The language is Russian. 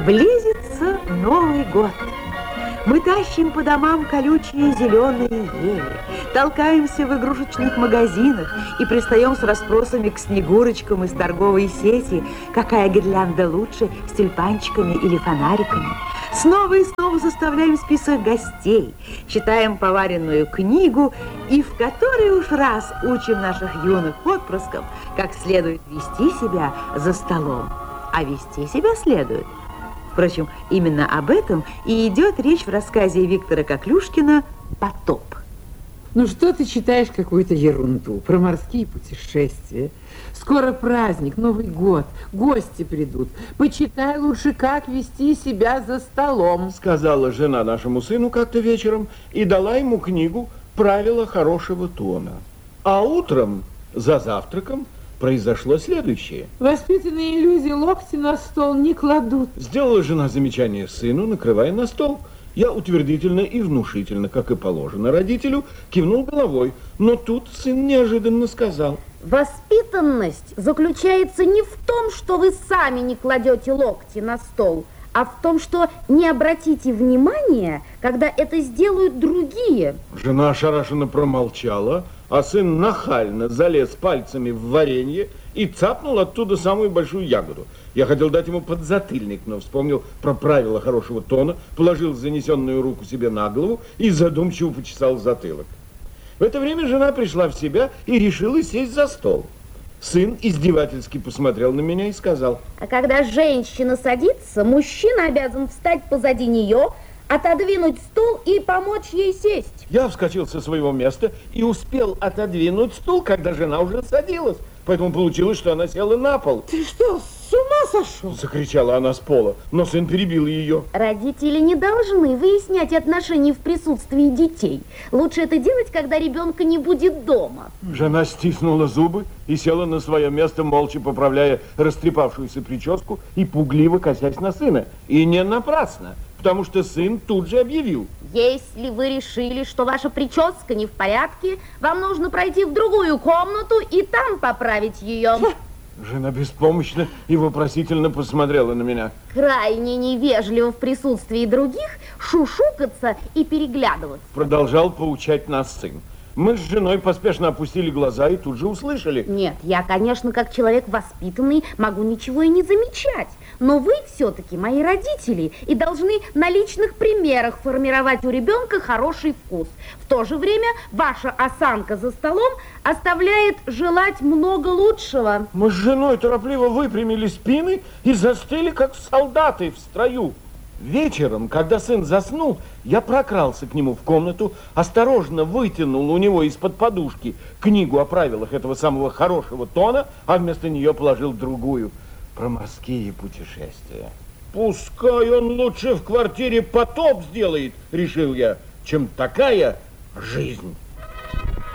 Близится Новый год. Мы тащим по домам колючие зеленые ели, толкаемся в игрушечных магазинах и пристаем с расспросами к снегурочкам из торговой сети, какая гирлянда лучше, с тюльпанчиками или фонариками. Снова и снова составляем список гостей, читаем поваренную книгу и в который уж раз учим наших юных отпрысков, как следует вести себя за столом. А вести себя следует. Впрочем, именно об этом и идет речь в рассказе Виктора Коклюшкина «Потоп». Ну что ты читаешь какую-то ерунду про морские путешествия? Скоро праздник, Новый год, гости придут. Почитай лучше, как вести себя за столом. Сказала жена нашему сыну как-то вечером и дала ему книгу «Правила хорошего тона». А утром за завтраком произошло следующее. Воспитанные люди локти на стол не кладут. Сделала жена замечание сыну, накрывая на стол. Я утвердительно и внушительно, как и положено родителю, кивнул головой. Но тут сын неожиданно сказал: воспитанность заключается не в том, что вы сами не кладете локти на стол, а в том, что не обратите внимания, когда это сделают другие. Жена ошарашенно промолчала, а сын нахально залез пальцами в варенье и цапнул оттуда самую большую ягоду. Я хотел дать ему подзатыльник, но вспомнил про правила хорошего тона, положил занесенную руку себе на голову и задумчиво почесал затылок. В это время жена пришла в себя и решила сесть за стол. Сын издевательски посмотрел на меня и сказал: а когда женщина садится, мужчина обязан встать позади нее, отодвинуть стул и помочь ей сесть. Я вскочил со своего места и успел отодвинуть стул, когда жена уже садилась. Поэтому получилось, что она села на пол. Ты что, с ума сошел? Закричала она с пола, но сын перебил ее. Родители не должны выяснять отношения в присутствии детей. Лучше это делать, когда ребенка не будет дома. Жена стиснула зубы и села на свое место, молча поправляя растрепавшуюся прическу и пугливо косясь на сына. И не напрасно, потому что сын тут же объявил: если вы решили, что ваша прическа не в порядке, вам нужно пройти в другую комнату и там поправить ее. Жена беспомощно и вопросительно посмотрела на меня. Крайне невежливо в присутствии других шушукаться и переглядываться. Продолжал поучать нас сын. Мы с женой поспешно опустили глаза и тут же услышали. Нет, я, конечно, как человек воспитанный, могу ничего и не замечать. Но вы все-таки мои родители и должны на личных примерах формировать у ребенка хороший вкус. В то же время ваша осанка за столом оставляет желать много лучшего. Мы с женой торопливо выпрямили спины и застыли, как солдаты в строю. Вечером, когда сын заснул, я прокрался к нему в комнату, осторожно вытянул у него из-под подушки книгу о правилах этого самого хорошего тона, а вместо нее положил другую про морские путешествия. Пускай он лучше в квартире потоп сделает, решил я, чем такая жизнь.